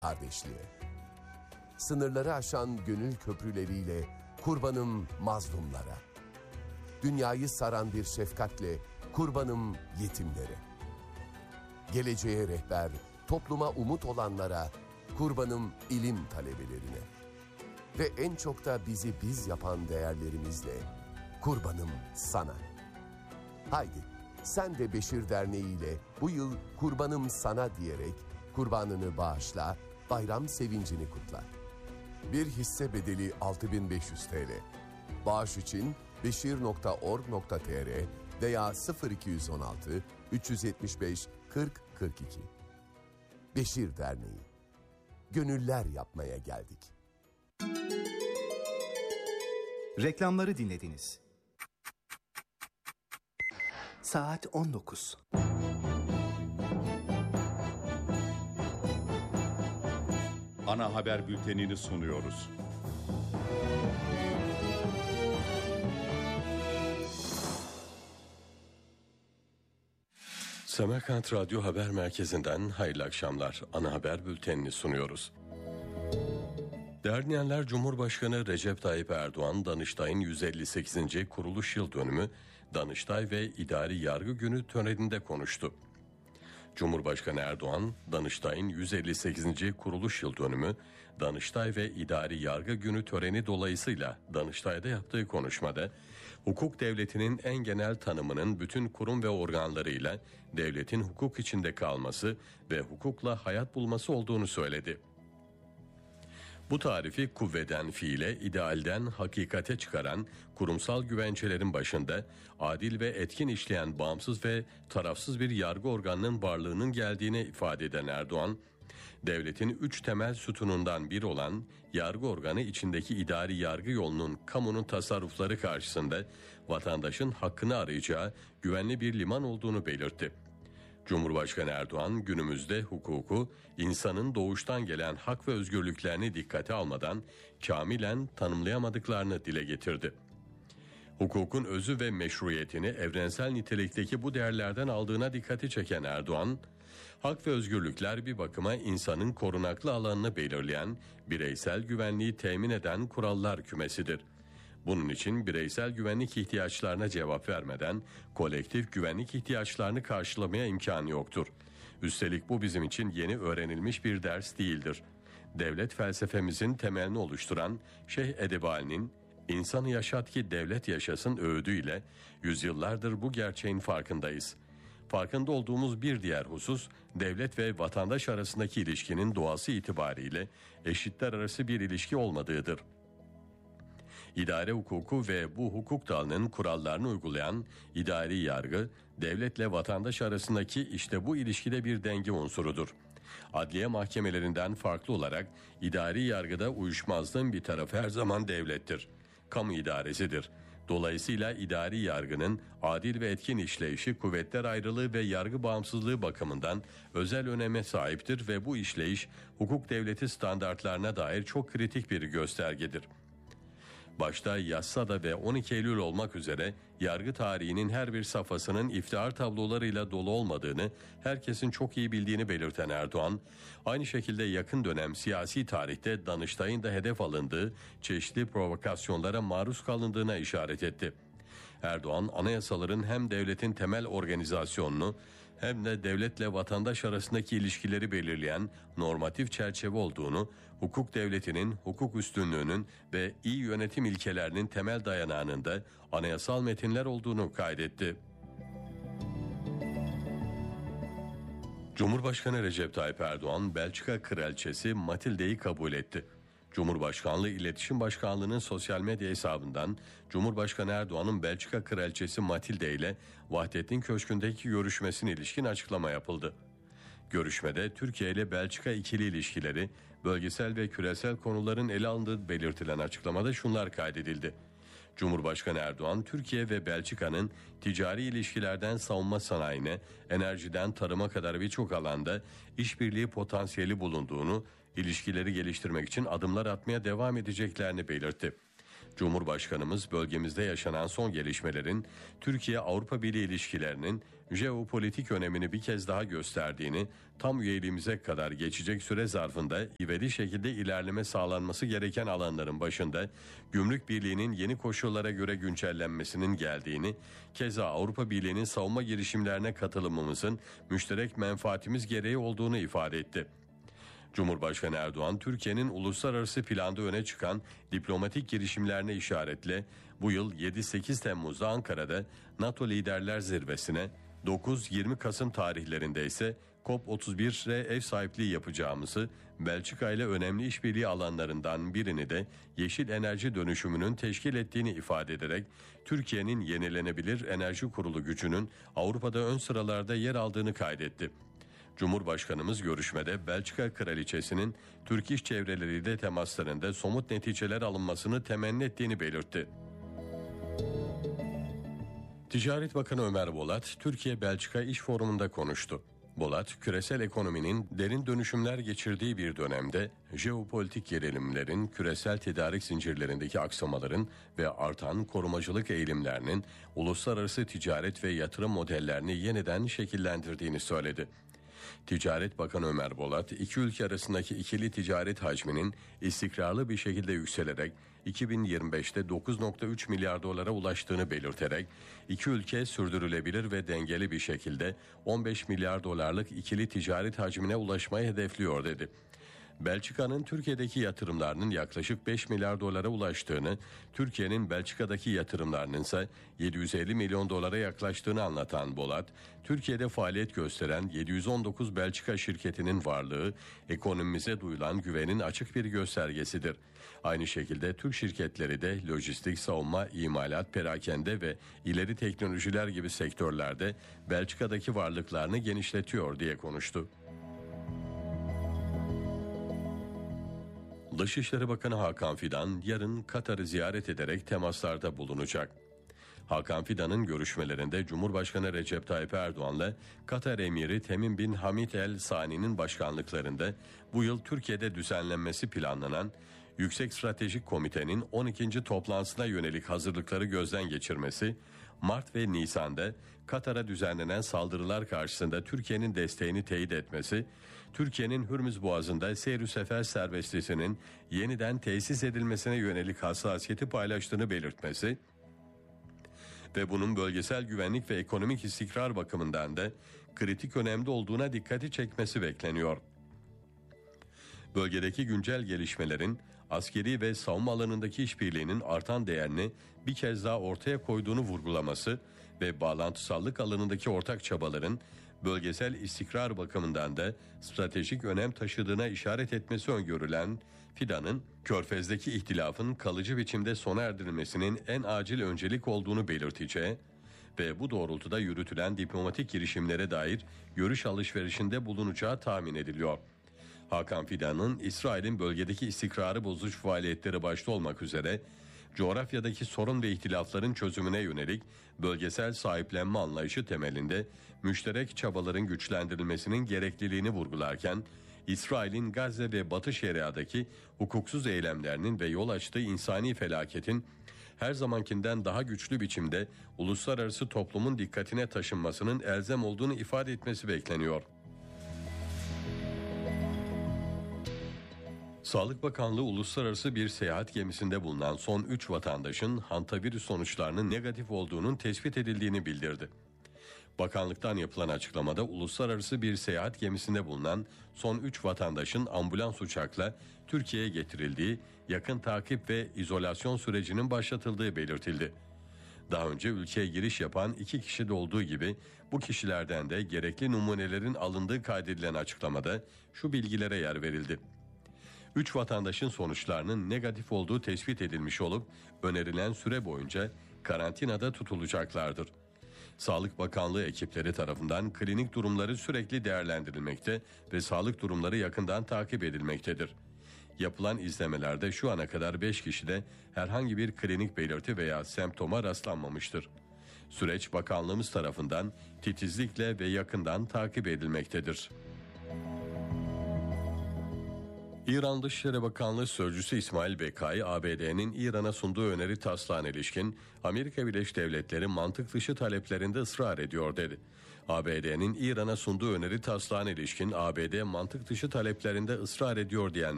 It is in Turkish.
kardeşliğe. Sınırları aşan gönül köprüleriyle kurbanım mazlumlara. Dünyayı saran bir şefkatle kurbanım yetimlere. Geleceğe rehber, topluma umut olanlara, kurbanım ilim talebelerine. Ve en çok da bizi biz yapan değerlerimizle, kurbanım sana. Haydi sen de Beşir Derneği ile bu yıl kurbanım sana diyerek kurbanını bağışla, bayram sevincini kutla. Bir hisse bedeli 6.500 TL. Bağış için beşir.org.tr veya 0216 375 40 42. Beşir Derneği. Gönüller yapmaya geldik. Reklamları dinlediniz. Saat 19. Ana haber bültenini sunuyoruz. Semerkant Radyo Haber Merkezi'nden hayırlı akşamlar. Ana haber bültenini sunuyoruz. Değerli dinleyenler, Cumhurbaşkanı Recep Tayyip Erdoğan, Danıştay'ın 158. kuruluş yıl dönümü Danıştay ve İdari Yargı Günü töreninde konuştu. Cumhurbaşkanı Erdoğan, Danıştay'ın 158. kuruluş yıl dönümü Danıştay ve İdari Yargı Günü töreni dolayısıyla Danıştay'da yaptığı konuşmada, hukuk devletinin en genel tanımının bütün kurum ve organlarıyla devletin hukuk içinde kalması ve hukukla hayat bulması olduğunu söyledi. Bu tarifi kuvveden fiile, idealden hakikate çıkaran kurumsal güvencelerin başında adil ve etkin işleyen bağımsız ve tarafsız bir yargı organının varlığının geldiğini ifade eden Erdoğan, devletin 3 temel sütunundan biri olan yargı organı içindeki idari yargı yolunun kamunun tasarrufları karşısında vatandaşın hakkını arayacağı güvenli bir liman olduğunu belirtti. Cumhurbaşkanı Erdoğan günümüzde hukuku insanın doğuştan gelen hak ve özgürlüklerini dikkate almadan kamilen tanımlayamadıklarını dile getirdi. Hukukun özü ve meşruiyetini evrensel nitelikteki bu değerlerden aldığına dikkati çeken Erdoğan, hak ve özgürlükler bir bakıma insanın korunaklı alanını belirleyen, bireysel güvenliği temin eden kurallar kümesidir. Bunun için bireysel güvenlik ihtiyaçlarına cevap vermeden kolektif güvenlik ihtiyaçlarını karşılamaya imkanı yoktur. Üstelik bu bizim için yeni öğrenilmiş bir ders değildir. Devlet felsefemizin temelini oluşturan Şeyh Edebali'nin "İnsanı yaşat ki devlet yaşasın" öğüdüyle yüzyıllardır bu gerçeğin farkındayız. Farkında olduğumuz bir diğer husus, devlet ve vatandaş arasındaki ilişkinin doğası itibariyle eşitler arası bir ilişki olmadığıdır. İdare hukuku ve bu hukuk dalının kurallarını uygulayan idari yargı, devletle vatandaş arasındaki işte bu ilişkide bir denge unsurudur. Adliye mahkemelerinden farklı olarak idari yargıda uyuşmazlığın bir tarafı her zaman devlettir. Kamu idaresidir. Dolayısıyla idari yargının adil ve etkin işleyişi kuvvetler ayrılığı ve yargı bağımsızlığı bakımından özel öneme sahiptir ve bu işleyiş hukuk devleti standartlarına dair çok kritik bir göstergedir. Başta Yassada ve 12 Eylül olmak üzere yargı tarihinin her bir safhasının iftihar tablolarıyla dolu olmadığını herkesin çok iyi bildiğini belirten Erdoğan, aynı şekilde yakın dönem siyasi tarihte Danıştay'ın da hedef alındığı çeşitli provokasyonlara maruz kalındığına işaret etti. Erdoğan, anayasaların hem devletin temel organizasyonunu hem de devletle vatandaş arasındaki ilişkileri belirleyen normatif çerçeve olduğunu, hukuk devletinin, hukuk üstünlüğünün ve iyi yönetim ilkelerinin temel dayanağının da anayasal metinler olduğunu kaydetti. Cumhurbaşkanı Recep Tayyip Erdoğan, Belçika Kraliçesi Matilde'yi kabul etti. Cumhurbaşkanlığı İletişim Başkanlığı'nın sosyal medya hesabından Cumhurbaşkanı Erdoğan'ın Belçika Kraliçesi Matilde ile Vahdettin Köşkü'ndeki görüşmesine ilişkin açıklama yapıldı. Görüşmede Türkiye ile Belçika ikili ilişkileri, bölgesel ve küresel konuların ele alındığı belirtilen açıklamada şunlar kaydedildi. Cumhurbaşkanı Erdoğan, Türkiye ve Belçika'nın ticari ilişkilerden savunma sanayine, enerjiden tarıma kadar birçok alanda işbirliği potansiyeli bulunduğunu, ilişkileri geliştirmek için adımlar atmaya devam edeceklerini belirtti. Cumhurbaşkanımız bölgemizde yaşanan son gelişmelerin Türkiye-Avrupa Birliği ilişkilerinin jeopolitik önemini bir kez daha gösterdiğini, tam üyeliğimize kadar geçecek süre zarfında ivedi şekilde ilerleme sağlanması gereken alanların başında Gümrük Birliği'nin yeni koşullara göre güncellenmesinin geldiğini, keza Avrupa Birliği'nin savunma girişimlerine katılımımızın müşterek menfaatimiz gereği olduğunu ifade etti. Cumhurbaşkanı Erdoğan, Türkiye'nin uluslararası planda öne çıkan diplomatik girişimlerine işaretle bu yıl 7-8 Temmuz'da Ankara'da NATO Liderler Zirvesi'ne, 9-20 Kasım tarihlerinde ise COP31'e ev sahipliği yapacağımızı, Belçika ile önemli işbirliği alanlarından birini de yeşil enerji dönüşümünün teşkil ettiğini ifade ederek, Türkiye'nin yenilenebilir enerji kurulu gücünün Avrupa'da ön sıralarda yer aldığını kaydetti. Cumhurbaşkanımız görüşmede Belçika Kraliçesi'nin Türk iş çevreleriyle temaslarında somut neticeler alınmasını temenni ettiğini belirtti. Ticaret Bakanı Ömer Bolat, Türkiye-Belçika İş Forumu'nda konuştu. Bolat, küresel ekonominin derin dönüşümler geçirdiği bir dönemde jeopolitik gerilimlerin, küresel tedarik zincirlerindeki aksamaların ve artan korumacılık eğilimlerinin uluslararası ticaret ve yatırım modellerini yeniden şekillendirdiğini söyledi. Ticaret Bakanı Ömer Bolat, iki ülke arasındaki ikili ticaret hacminin istikrarlı bir şekilde yükselerek 2025'te 9,3 milyar dolara ulaştığını belirterek, iki ülke sürdürülebilir ve dengeli bir şekilde 15 milyar dolarlık ikili ticaret hacmine ulaşmayı hedefliyor dedi. Belçika'nın Türkiye'deki yatırımlarının yaklaşık 5 milyar dolara ulaştığını, Türkiye'nin Belçika'daki yatırımlarının ise 750 milyon dolara yaklaştığını anlatan Bolat, Türkiye'de faaliyet gösteren 719 Belçika şirketinin varlığı, ekonomimize duyulan güvenin açık bir göstergesidir. Aynı şekilde Türk şirketleri de lojistik, savunma, imalat, perakende ve ileri teknolojiler gibi sektörlerde Belçika'daki varlıklarını genişletiyor diye konuştu. Dışişleri Bakanı Hakan Fidan yarın Katar'ı ziyaret ederek temaslarda bulunacak. Hakan Fidan'ın görüşmelerinde Cumhurbaşkanı Recep Tayyip Erdoğan'la Katar Emiri Temim bin Hamid El Sani'nin başkanlıklarında bu yıl Türkiye'de düzenlenmesi planlanan Yüksek Stratejik Komite'nin 12. toplantısına yönelik hazırlıkları gözden geçirmesi, Mart ve Nisan'da Katar'a düzenlenen saldırılar karşısında Türkiye'nin desteğini teyit etmesi, Türkiye'nin Hürmüz Boğazı'nda seyr-ü sefer serbestliğinin yeniden tesis edilmesine yönelik hassasiyeti paylaştığını belirtmesi ve bunun bölgesel güvenlik ve ekonomik istikrar bakımından da kritik önemde olduğuna dikkati çekmesi bekleniyor. Bölgedeki güncel gelişmelerin askeri ve savunma alanındaki işbirliğinin artan değerini bir kez daha ortaya koyduğunu vurgulaması ve bağlantısallık alanındaki ortak çabaların bölgesel istikrar bakımından da stratejik önem taşıdığına işaret etmesi öngörülen Fidan'ın Körfez'deki ihtilafın kalıcı biçimde sona erdirilmesinin en acil öncelik olduğunu belirteceği ve bu doğrultuda yürütülen diplomatik girişimlere dair görüş alışverişinde bulunacağı tahmin ediliyor. Hakan Fidan'ın İsrail'in bölgedeki istikrarı bozucu faaliyetleri başta olmak üzere coğrafyadaki sorun ve ihtilafların çözümüne yönelik bölgesel sahiplenme anlayışı temelinde müşterek çabaların güçlendirilmesinin gerekliliğini vurgularken, İsrail'in Gazze ve Batı Şeria'daki hukuksuz eylemlerinin ve yol açtığı insani felaketin her zamankinden daha güçlü biçimde uluslararası toplumun dikkatine taşınmasının elzem olduğunu ifade etmesi bekleniyor. Sağlık Bakanlığı uluslararası bir seyahat gemisinde bulunan son 3 vatandaşın hantavirüs sonuçlarının negatif olduğunun tespit edildiğini bildirdi. Bakanlıktan yapılan açıklamada uluslararası bir seyahat gemisinde bulunan son 3 vatandaşın ambulans uçakla Türkiye'ye getirildiği, yakın takip ve izolasyon sürecinin başlatıldığı belirtildi. Daha önce ülkeye giriş yapan 2 kişi de olduğu gibi bu kişilerden de gerekli numunelerin alındığı kaydedilen açıklamada şu bilgilere yer verildi. 3 vatandaşın sonuçlarının negatif olduğu tespit edilmiş olup önerilen süre boyunca karantinada tutulacaklardır. Sağlık Bakanlığı ekipleri tarafından klinik durumları sürekli değerlendirilmekte ve sağlık durumları yakından takip edilmektedir. Yapılan izlemelerde şu ana kadar 5 kişide herhangi bir klinik belirti veya semptoma rastlanmamıştır. Süreç bakanlığımız tarafından titizlikle ve yakından takip edilmektedir. İran Dışişleri Bakanlığı Sözcüsü İsmail Bekai, ABD'nin İran'a sunduğu öneri taslağına ilişkin Amerika Birleşik Devletleri mantık dışı taleplerinde ısrar ediyor dedi. ABD'nin İran'a sunduğu öneri taslağına ilişkin ABD mantık dışı taleplerinde ısrar ediyor diyen